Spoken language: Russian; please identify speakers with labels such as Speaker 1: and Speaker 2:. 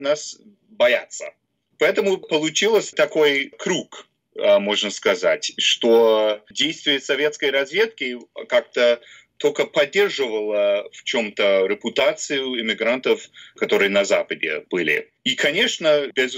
Speaker 1: нас боятся. Поэтому получилось такой круг, можно сказать, что действие советской разведки как-то только поддерживало в чем-то репутацию иммигрантов, которые на Западе были. И, конечно, безусловно,